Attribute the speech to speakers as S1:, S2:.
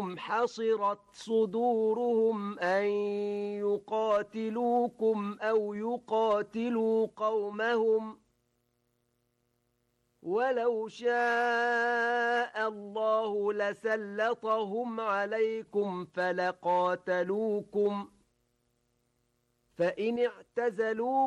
S1: عليكم حصرت صدورهم أن يقاتلوكم أو يقاتلوا قومهم ولو شاء الله لسلطهم عليكم فلقاتلوكم فإن اعتزلوكم